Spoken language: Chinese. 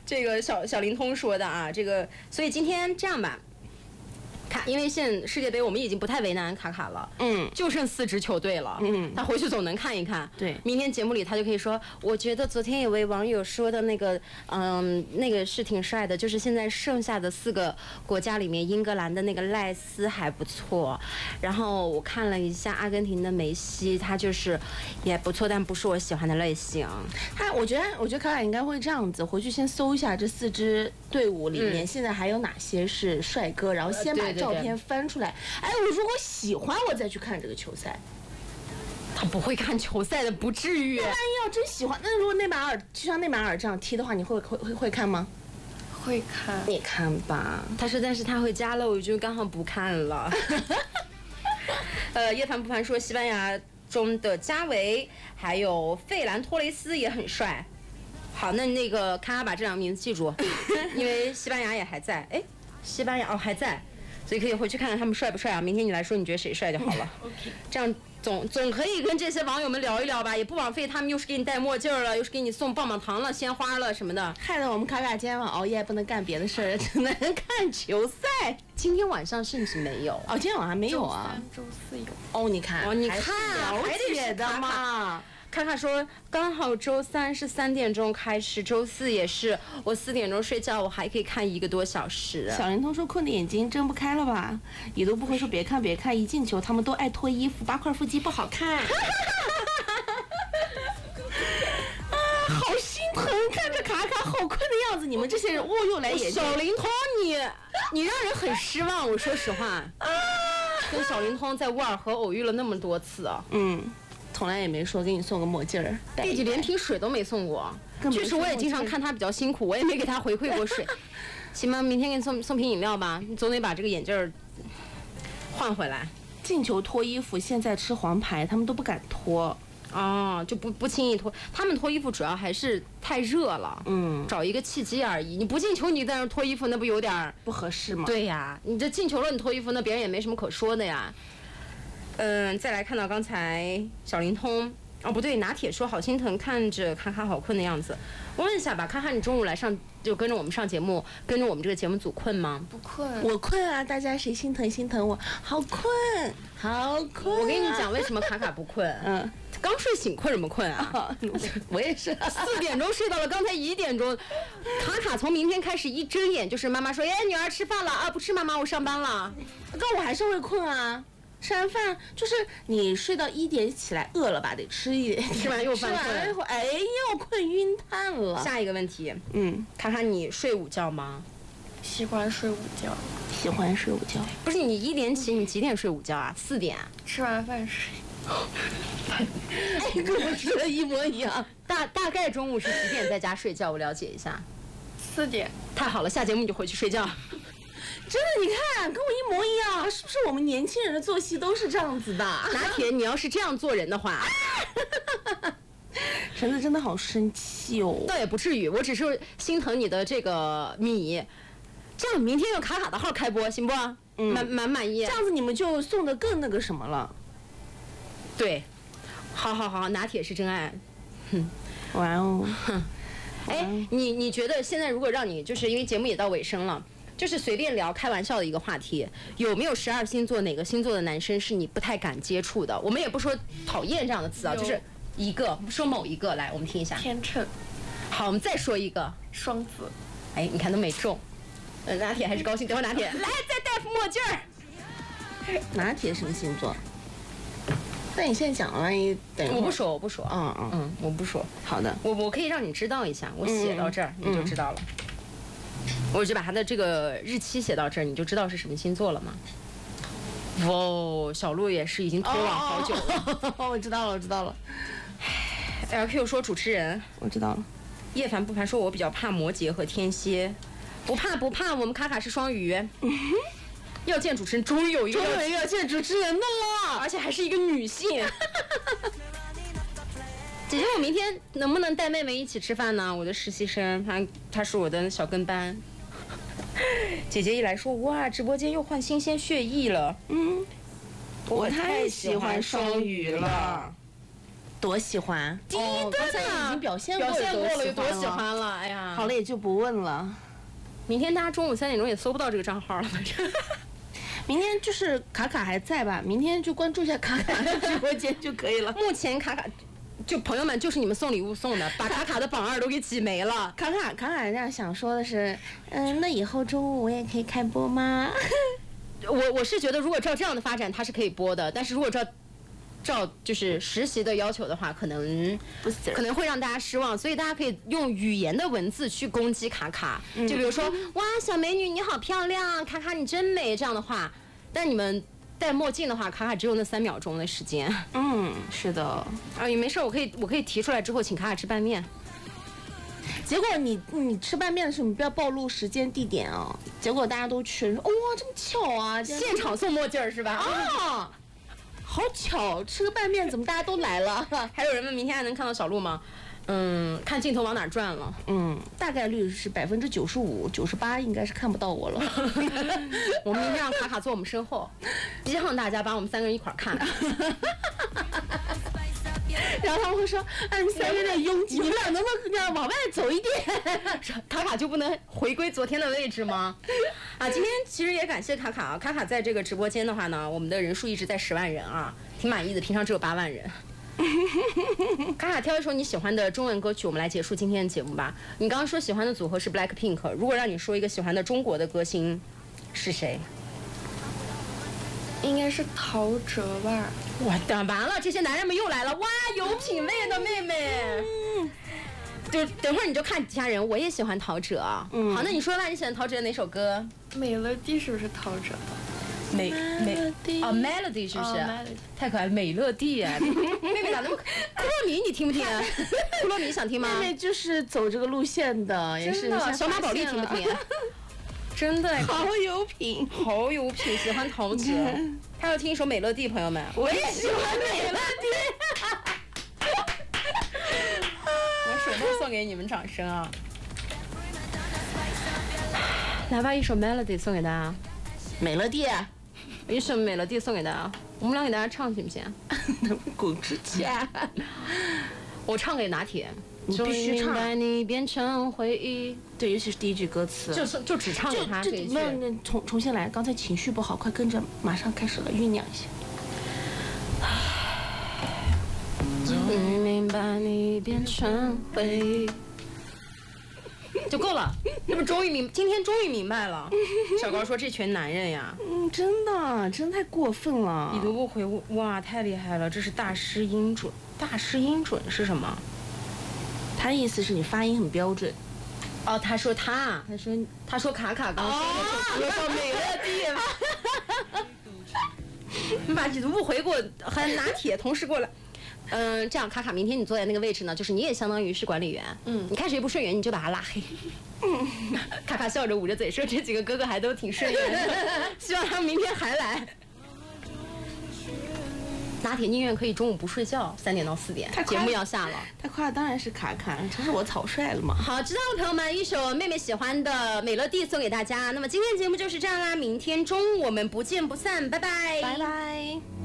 这个小灵通说的啊，这个，所以今天这样吧。因为现在世界杯我们已经不太为难卡卡了，就剩4支球队了，他回去总能看一看。 对， 明天节目里他就可以说，我觉得昨天有位网友说的那个，那个是挺帅的，就是现在剩下的4个国家里面，英格兰的那个赖斯还不错，然后我看了一下阿根廷的梅西，他就是也不错，但不是我喜欢的类型。 我觉得卡卡应该会这样子，回去先搜一下这4支队伍里面现在还有哪些是帅哥，然后先把照片翻出来。哎，我如果喜欢，我再去看这个球赛。 他不会看球赛的，不至于。 万一要真喜欢，那如果内马尔就像内马尔这样踢的话，你会看吗？ 会看。 你看吧。 但是他回家了，我就刚好不看了。叶凡不凡说，西班牙中的加维还有费兰托雷斯也很帅。好，那个卡卡把这2个名字记住，因为西班牙也还在。哎，西班牙还在。所以可以回去看看他们帅不帅啊？明天你来说你觉得谁帅就好了。 OK， 这样总可以跟这些网友们聊一聊吧，也不枉费他们又是给你戴墨镜了，又是给你送棒棒糖了、鲜花了什么的， 害得我们卡卡今天晚上熬夜不能干别的事儿，只能看球赛。 今天晚上甚至没有哦，今天晚上没有啊？ 周4有。 哦，你看， 你看， 还得写的嘛。 卡卡说，刚好周3是3点钟开始，周4也是，我4点钟睡觉，我还可以看1个多小时。 小灵通说困的眼睛睁不开了吧？已读不回说别看，一进球他们都爱脱衣服，8块腹肌不好看。好心疼，看着卡卡好困的样子，你们这些人又来眼睛。 小灵通，你让人很失望，我说实话。跟小灵通在沃尔河偶遇了那么多次啊。 从来也没说给你送个墨镜儿， 弟弟连瓶水都没送过。确实我也经常看他比较辛苦，我也没给他回馈过水。行吧，明天给你送瓶饮料吧，你总得把这个眼镜儿换回来。 进球脱衣服，现在吃黄牌，他们都不敢脱。 哦，就不轻易脱。他们脱衣服主要还是太热了，找一个契机而已。你不进球，你在那脱衣服，那不有点不合适吗？ 对呀，你这进球了，你脱衣服，那别人也没什么可说的呀。再来看到刚才小灵通，不对，拿铁说好心疼，看着卡卡好困的样子。我问一下吧，卡卡，你中午来就跟着我们上节目，跟着我们这个节目组困吗？ 不困， 我困啊！大家谁心疼我？好困，好困、啊！ 我跟你讲，为什么卡卡不困？刚睡醒，困什么困啊？ 我也是 ，4点钟睡到了刚才1点钟。卡卡从明天开始一睁眼就是妈妈说：“哎，女儿吃饭了啊！”不吃，妈妈我上班了。 但我还是会困啊。吃完饭就是你睡到1点起来，饿了吧？得吃一点， 吃完又犯困， 吃完后哎又困晕碳了。 下一个问题，卡卡，你睡午觉吗？ 习惯睡午觉。 喜欢睡午觉？ 不是你1点起，你几点睡午觉啊？4点。 吃完饭睡。 跟我说的一模一样。 大概中午是几点在家睡觉？我了解一下。 4点。 太好了，下节目你就回去睡觉。 真的，你看，跟我一模一样，是不是我们年轻人的作息都是这样子的？ 拿铁，你要是这样做人的话， 橙子真的好生气哦。 倒也不至于，我只是心疼你的这个米。这样明天用卡卡的号开播，行不？满意。 这样子你们就送的更那个什么了。 对，好，拿铁是真爱。 哇哦。 哎，你觉得现在如果让你，就是因为节目也到尾声了。就是随便聊开玩笑的一个话题，有没有12星座哪个星座的男生是你不太敢接触的？我们也不说讨厌这样的词啊，就是一个，说某一个，来我们听一下。 天秤。 好，我们再说一个。 双子。 哎，你看都没中。拿铁还是高兴，等会儿拿铁来再戴副墨镜儿。 拿铁什么星座？那你现在讲了，万一等一会儿我不说。我不说。 好的， 我可以让你知道一下，我写到这儿你就知道了。我就把他的这个日期写到这儿，你就知道是什么星座了吗？哇，小鹿也是已经拖网好久了。 我知道了。 LQ 说主持人， 我知道了。 叶凡不凡说我比较怕摩羯和天蝎，不怕，我们卡卡是双鱼。要见主持人，终于有一个要见主持人的了， 而且还是一个女性。姐姐，我明天能不能带妹妹一起吃饭呢？我的实习生，她是我的小跟班。姐姐一来说，哇，直播间又换新鲜血液了。 我太喜欢双鱼了，多喜欢！第一个已经表现过了，有多喜欢了？哎呀， 好了也就不问了。 明天大家中午3点钟也搜不到这个账号了，反正。 明天就是卡卡还在吧？明天就关注一下卡卡的直播间就可以了。 目前卡卡，就朋友们就是你们送礼物送的，把卡卡的榜2都给挤没了。 卡卡这样想说的是，那以后中午我也可以开播吗？ 我是觉得，如果照这样的发展，它是可以播的，但是如果照就是实习的要求的话，可能会让大家失望，所以大家可以用语言的文字去攻击卡卡，就比如说哇，小美女你好漂亮，卡卡你真美这样的话，但你们戴墨镜的话，卡卡只有那3秒钟的时间。 是的。 啊，也没事，我可以提出来之后请卡卡吃拌面。 结果你吃拌面的时候，你不要暴露时间地点啊。结果大家都去说，哇，这么巧啊！ 现场送墨镜是吧？ 啊，好巧，吃个拌面怎么大家都来了？ 还有人问明天还能看到小鹿吗？看镜头往哪转了。 大概率是95%、98%，应该是看不到我了。 我们明天让卡卡坐我们身后，逼上大家把我们3个人一块儿看。 然后他们会说：“哎，你们3个有点拥挤，你们俩能不能这样往外走一点？” 卡卡就不能回归昨天的位置吗？啊，今天其实也感谢卡卡啊，卡卡在这个直播间的话呢，我们的人数一直在10万人啊，挺满意的，平常只有8万人。卡卡挑一首你喜欢的中文歌曲，我们来结束今天的节目吧。你刚刚说喜欢的组合是 BLACKPINK， 如果让你说一个喜欢的中国的歌星，是谁？ 应该是陶喆吧。 我的完了，这些男人们又来了，哇，有品位的妹妹。就等会儿你就看底下人，我也喜欢陶喆。好，那你说吧，你喜欢陶喆的哪首歌？ 美乐蒂是不是陶喆的 ？Melody 是不是？太可爱了，美乐蒂哎，妹妹咋那么可爱？库洛米你听不听？库洛米想听吗？ 妹妹就是走这个路线的，也是小马宝莉听不听？真的好有品， 好有品，喜欢陶喆。他要听一首美乐蒂，朋友们， 我也喜欢美乐蒂。 我手动送给你们掌声啊！来吧，一首 Melody 送给大家。 美乐蒂， 一首美乐蒂送给大家，我们俩给大家唱行不行？ 滚出去！ 我唱给拿铁。 你必须唱。 把你变成回忆。 对，尤其是第一句歌词。 就只唱给他这一句。 那重新来，刚才情绪不好，快跟着，马上开始了，酝酿一下。 明明把你变成回忆。就够了，这不今天终于明白了。小高说这群男人呀， 真的太过分了。 已读不回，哇，太厉害了，这是大师音准。大师音准是什么？ 他的意思是你发音很标准。 哦，他说卡卡刚说那首歌叫美乐蒂。你把已读不回给我和拿铁同时过来。这样卡卡，明天你坐在那个位置呢，就是你也相当于是管理员。你看谁不顺眼你就把他拉黑。卡卡笑着捂着嘴说：“这几个哥哥还都挺顺眼的，希望他们明天还来。”拿铁宁愿可以中午不睡觉，3点到4点，节目要下了。 他夸的当然是卡卡，这是我草率了嘛。 好，知道了，朋友们，一首妹妹喜欢的美乐蒂送给大家。那么今天节目就是这样啦，明天中午我们不见不散，拜拜， 拜拜。